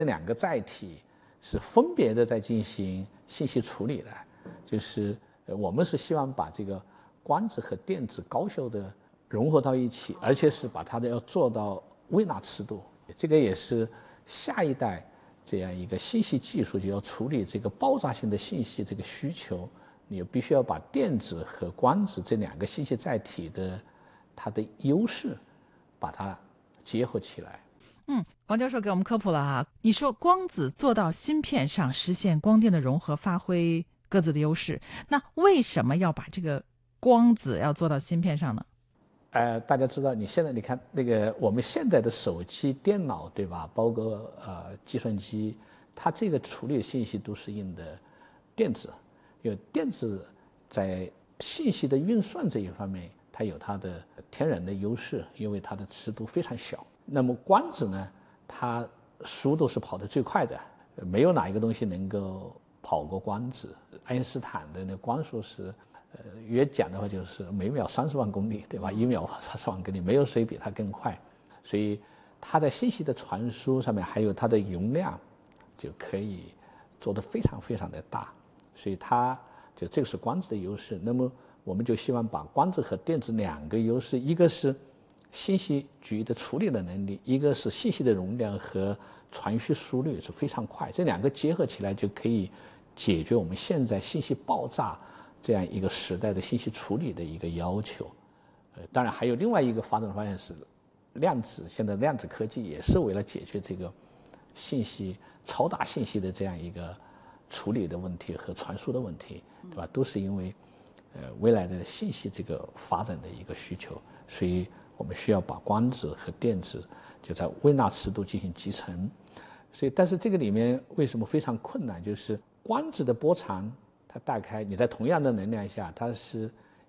这两个载体是分别的在进行信息处理的，就是我们是希望把这个光子和电子高效的融合到一起，而且是把它的要做到微纳尺度。这个也是下一代这样一个信息技术就要处理这个爆炸性的信息这个需求，你必须要把电子和光子这两个信息载体的它的优势把它结合起来。 王教授给我们科普了啊，你说光子做到芯片上实现光电的融合，发挥各自的优势，那为什么要把这个光子要做到芯片上呢？ 大家知道，你现在你看那个我们现在的手机、电脑，对吧？包括计算机，它这个处理信息都是用的电子，因为电子在信息的运算这一方面，它有它的天然的优势，因为它的尺度非常小。那么光子呢，它速度是跑得最快的，没有哪一个东西能够跑过光子。爱因斯坦的那光速是，约讲的话就是每秒30万公里，对吧？1秒30万公里，没有谁比它更快。所以它在信息的传输上面，还有它的容量，就可以做得非常非常的大。所以它就这个是光子的优势。那么我们就希望把光子和电子两个优势，一个是信息局的处理的能力，一个是信息的容量和传输速率是非常快，这两个结合起来就可以解决我们现在信息爆炸这样一个时代的信息处理的一个要求。当然还有另外一个发展方向是量子，现在量子科技也是为了解决这个信息超大信息的这样一个处理的问题和传输的问题，对吧？都是因为未来的信息这个发展的一个需求，所以我们需要把光子和电子就在微纳尺度进行集成。所以但是这个里面为什么非常困难，就是光子的波长它大概你在同样的能量下它是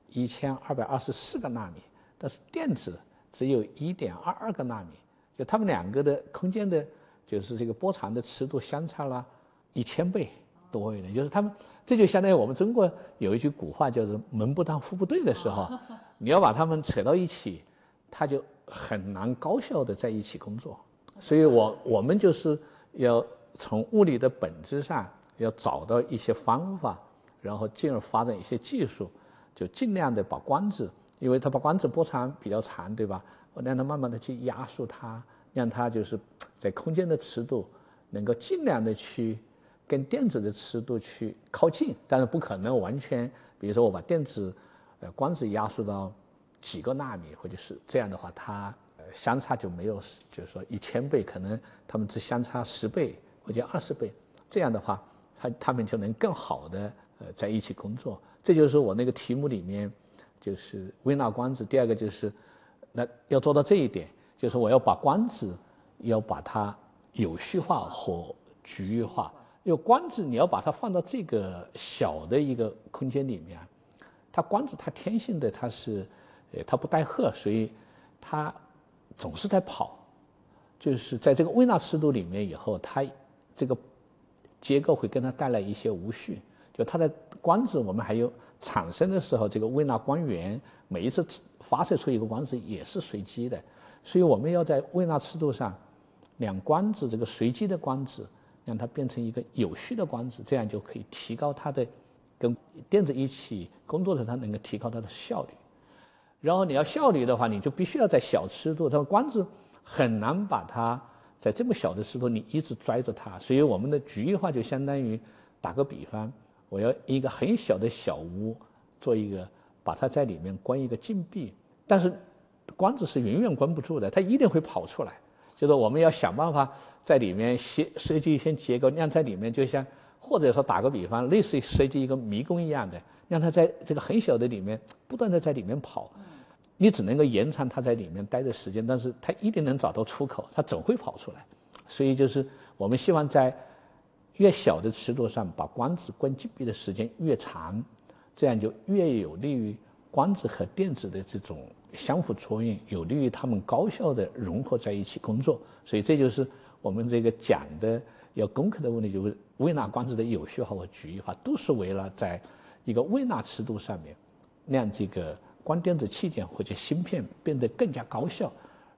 1224个纳米，但是电子只有1.22个纳米，就它们两个的空间的就是这个波长的尺度相差了1000倍多一点。就是它们这就相当于我们中国有一句古话叫做门不当户不对的时候，你要把它们扯到一起，它就很难高效的在一起工作。所以我们就是要从物理的本质上要找到一些方法，然后进而发展一些技术，就尽量的把光子，因为它把光子波长比较长，对吧？我让它慢慢的去压缩它，让它就是在空间的尺度能够尽量的去跟电子的尺度去靠近，但是不可能完全，比如说我把电子光子压缩到几个纳米，或者是这样的话，它相差就没有，就是说1000倍，可能它们只相差10倍或者20倍，这样的话，它们就能更好的在一起工作。这就是我那个题目里面，就是微纳光子。第二个就是那要做到这一点，就是我要把光子要把它有序化和局域化。因为光子你要把它放到这个小的一个空间里面，它光子它天性的它是它不带荷，所以它总是在跑，就是在这个微纳尺度里面以后，它这个结构会跟它带来一些无序。就它的光子我们还有产生的时候，这个微纳光源每一次发射出一个光子也是随机的，所以我们要在微纳尺度上让光子这个随机的光子让它变成一个有序的光子，这样就可以提高它的跟电子一起工作的时候，它能够提高它的效率。然后你要效率的话，你就必须要在小尺度，它光子很难把它在这么小的尺度你一直拽着它，所以我们的局域化就相当于打个比方，我要一个很小的小屋做一个，把它在里面关一个禁闭，但是光子是永远关不住的，它一定会跑出来。就是我们要想办法在里面设计一些结构，让在里面就像，或者说打个比方，类似于设计一个迷宫一样的，让它在这个很小的里面不断的在里面跑。你只能够延长它在里面待的时间，但是它一定能找到出口，它总会跑出来。所以就是我们希望在越小的尺度上把光子关禁闭的时间越长，这样就越有利于光子和电子的这种相互作用，有利于它们高效的融合在一起工作。所以这就是我们这个讲的要攻克的问题，就是微纳光子的有序化和局域化，都是为了在一个微纳尺度上面让这个光电子器件或者芯片变得更加高效，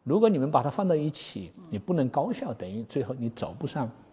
如果你们把它放到一起，你不能高效，等于最后你走不上